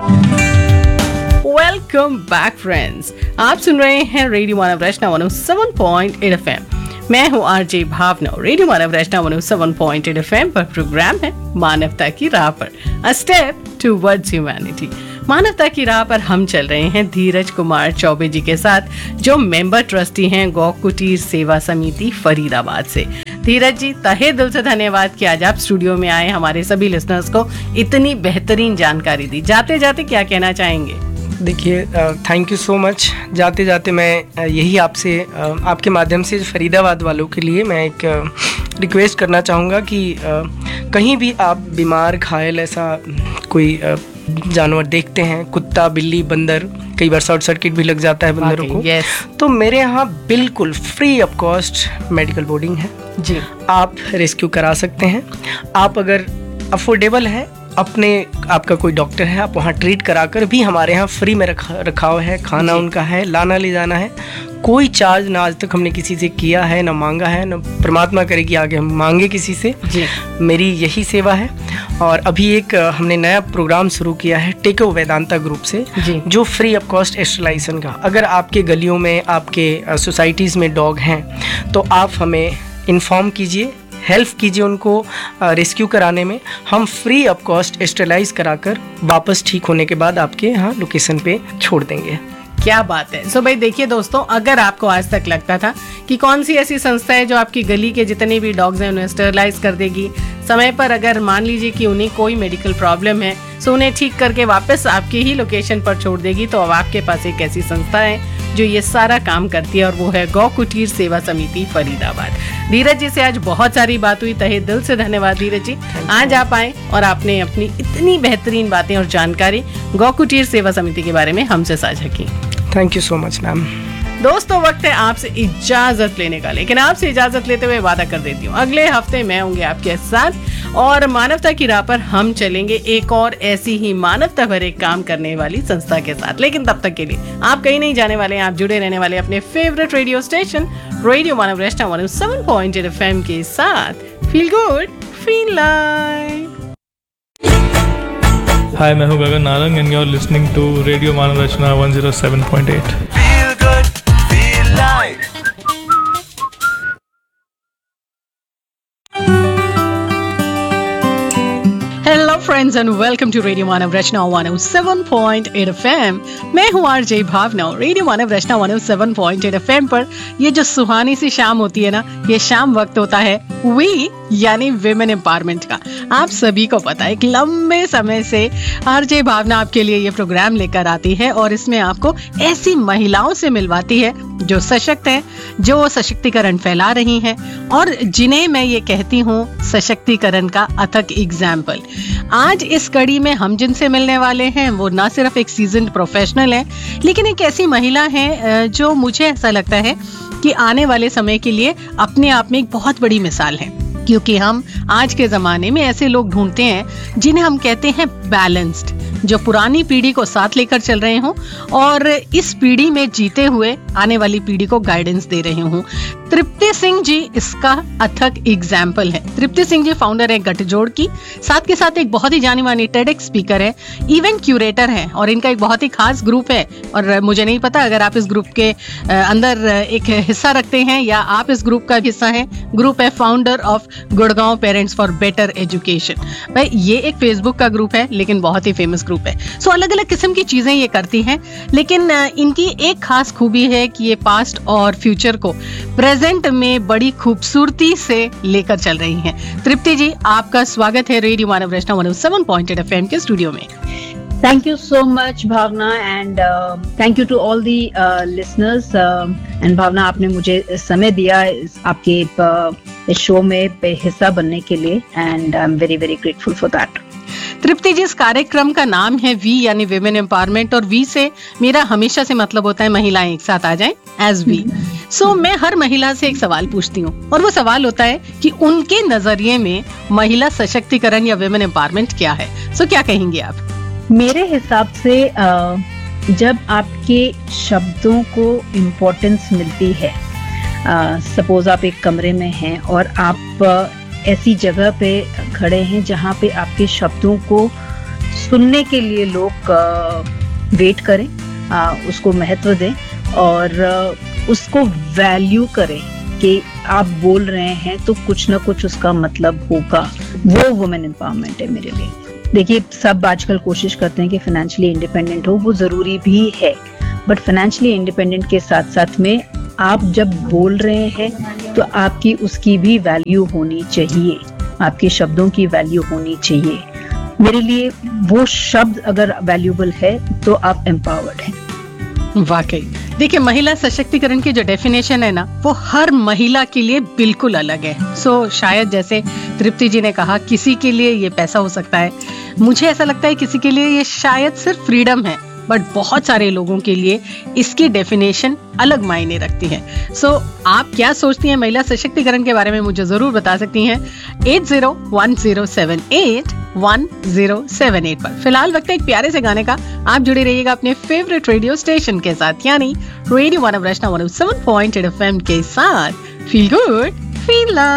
Welcome back friends, आप सुन रहे हैं रेडियो मानव रचना 107.8 FM। मैं हूँ आरजे भावना। रेडियो मानव रचना 107.8 FM पर प्रोग्राम है मानवता की राह पर, अ स्टेप टुवर्ड्स ह्यूमैनिटी। मानवता की राह पर हम चल रहे हैं धीरज कुमार चौबे जी के साथ, जो मेंबर ट्रस्टी हैं गौ कुटीर सेवा समिति फरीदाबाद से। धीरज जी, तहे दिल से धन्यवाद कि आज आप स्टूडियो में आए, हमारे सभी लिसनर्स को इतनी बेहतरीन जानकारी दी। जाते जाते क्या कहना चाहेंगे? देखिए, थैंक यू सो मच। जाते जाते मैं यही आपसे आपके माध्यम से फरीदाबाद वालों के लिए मैं एक रिक्वेस्ट करना चाहूँगा कि कहीं भी आप बीमार घायल ऐसा कोई जानवर देखते हैं, कुत्ता बिल्ली बंदर, कई बार शॉर्ट सर्किट भी लग जाता है बंदरों को, तो मेरे यहाँ बिल्कुल free of cost medical boarding है जी। आप रेस्क्यू करा सकते हैं। आप अगर अफोर्डेबल है, आपका कोई डॉक्टर है, आप वहाँ ट्रीट कराकर भी हमारे यहाँ फ्री में रखाव है, खाना उनका है, लाना ले जाना है, कोई चार्ज ना आज तक हमने किसी से किया है, ना मांगा है, ना परमात्मा करे कि आगे हम मांगे किसी से जी। मेरी यही सेवा है। और अभी एक हमने नया प्रोग्राम शुरू किया है टेको वेदांता ग्रुप से जी। जो फ्री ऑफ कॉस्ट एस्टरलाइजेशन का, अगर आपके गलियों में आपके सोसाइटीज़ में डॉग हैं तो आप हमें इन्फॉर्म कीजिए, हेल्प कीजिए उनको रेस्क्यू कराने में। हम फ्री ऑफ कॉस्ट एस्टरलाइज कराकर वापस ठीक होने के बाद आपके यहाँ लोकेशन पे छोड़ देंगे। क्या बात है। सो भाई देखिए दोस्तों, अगर आपको आज तक लगता था कि कौन सी ऐसी संस्था है जो आपकी गली के जितने भी डॉग्स हैं उन्हें स्टरलाइज कर देगी समय पर, अगर मान लीजिए कि उन्हें कोई मेडिकल प्रॉब्लम है सो उन्हें ठीक करके वापस आपके ही लोकेशन पर छोड़ देगी, तो अब आपके पास एक ऐसी संस्था है जो ये सारा काम करती है और वो है गौ कुटीर सेवा समिति फरीदाबाद। धीरज जी से आज बहुत सारी बात हुई, तहे दिल से धन्यवाद धीरज जी। आज आप आए और आपने अपनी इतनी बेहतरीन बातें और जानकारी गौ कुटीर सेवा समिति के बारे में हमसे साझा की। Thank you so much ma'am. दोस्तों, वक्त है आपसे इजाजत लेने का, लेकिन आपसे इजाजत लेते हुए वादा कर देती हूँ अगले हफ्ते मैं होंगे आपके साथ और मानवता की राह पर हम चलेंगे एक और ऐसी ही मानवता भरे काम करने वाली संस्था के साथ। लेकिन तब तक के लिए आप कहीं नहीं जाने वाले हैं, आप जुड़े रहने वाले अपने फेवरेट रेडियो स्टेशन रेडियो मानव रचना 107.8 FM के साथ। Feel good, feel live. हाय, मैं हूँ Gagan Narang and you are listening to radio Manav Rachna 107.8। Hello friends and welcome to radio Manav Rachna 107.8 FM। मैं हूँ आरजे भावना। रेडियो मानव रचना 107.8 FM पर ये जो सुहानी सी शाम होती है ना, ये शाम वक्त होता है वी यानी विमेन एम्पावरमेंट का। आप सभी को पता है, एक लंबे समय से आरजे भावना आपके लिए ये प्रोग्राम लेकर आती है और इसमें आपको ऐसी महिलाओं से मिलवाती है जो सशक्त हैं, जो सशक्तिकरण फैला रही हैं और जिन्हें मैं ये कहती हूँ सशक्तिकरण का अथक एग्जाम्पल। आज इस कड़ी में हम जिनसे मिलने वाले हैं वो ना सिर्फ एक सीजन्ड प्रोफेशनल है, लेकिन एक ऐसी महिला है जो मुझे ऐसा लगता है कि आने वाले समय के लिए अपने आप में एक बहुत बड़ी मिसाल है। क्योंकि हम आज के जमाने में ऐसे लोग ढूंढते हैं जिन्हें हम कहते हैं बैलेंस्ड, जो पुरानी पीढ़ी को साथ लेकर चल रहे हों और इस पीढ़ी में जीते हुए आने वाली पीढ़ी को गाइडेंस दे रहे हों। तृप्ति सिंह जी इसका अथक एग्जाम्पल है। तृप्ति सिंह जी फाउंडर है गठजोड़ की, साथ के साथ एक बहुत ही जानी मानी टेडेक्स स्पीकर है, इवेंट क्यूरेटर है और इनका एक बहुत ही खास ग्रुप है। और मुझे नहीं पता अगर आप इस ग्रुप के अंदर एक हिस्सा रखते हैं या आप इस ग्रुप का हिस्सा हैं। ग्रुप है founder of Gurgaon parents for better education. भाई ये एक फेसबुक का ग्रुप है लेकिन बहुत ही फेमस ग्रुप है। सो अलग अलग किस्म की चीजें ये करती हैं, लेकिन इनकी एक खास खूबी है कि ये पास्ट और फ्यूचर को प्रेजेंट में बड़ी खूबसूरती से लेकर चल रही हैं। तृप्ति जी, आपका स्वागत है रेडियो मानव रचना 107.8 FM के स्टूडियो में। Thank you so much Bhavna and thank you to all the listeners and भावना, आपने मुझे समय दिया आपके इस शो में हिस्सा बनने के लिए and I'm very very grateful for that। तृप्ति जी, इस कार्यक्रम का नाम है वी यानी विमेन एम्पावरमेंट और वी से मेरा हमेशा से मतलब होता है महिलाएं एक साथ आ जाएं एज वी। सो मैं हर महिला से एक सवाल पूछती हूँ और वो सवाल होता है कि उनके नजरिए में महिला सशक्तिकरण या विमेन एम्पावरमेंट क्या है। सो क्या कहेंगे आप? मेरे हिसाब से जब आपके शब्दों को इम्पोर्टेंस मिलती है, सपोज आप एक कमरे में हैं और आप ऐसी जगह पे खड़े हैं जहाँ पे आपके शब्दों को सुनने के लिए लोग वेट करें, उसको महत्व दें और उसको वैल्यू करें कि आप बोल रहे हैं तो कुछ ना कुछ उसका मतलब होगा। वो वुमेन एम्पावरमेंट है मेरे लिए। देखिए, सब आजकल कोशिश करते हैं कि फाइनेंशियली इंडिपेंडेंट हो, वो जरूरी भी है, बट फाइनेंशियली इंडिपेंडेंट के साथ साथ में आप जब बोल रहे हैं तो आपकी उसकी भी वैल्यू होनी चाहिए, आपके शब्दों की वैल्यू होनी चाहिए। मेरे लिए वो शब्द अगर वैल्यूबल है तो आप एम्पावर्ड हैं। वाकई देखिए, महिला सशक्तिकरण की जो डेफिनेशन है ना, वो हर महिला के लिए बिल्कुल अलग है। शायद जैसे तृप्ति जी ने कहा, किसी के लिए ये पैसा हो सकता है, मुझे ऐसा लगता है किसी के लिए ये शायद सिर्फ फ्रीडम है, बट बहुत सारे लोगों के लिए इसकी डेफिनेशन अलग मायने रखती है। आप क्या सोचती हैं महिला सशक्तिकरण के बारे में, मुझे जरूर बता सकती हैं 8010781078 पर। फिलहाल वक्त है एक प्यारे से गाने का। आप जुड़े रहिएगा अपने फेवरेट रेडियो स्टेशन के साथ, यानी रेडियो मानव रचना 107.8 FM के साथ। Feel good, feel love.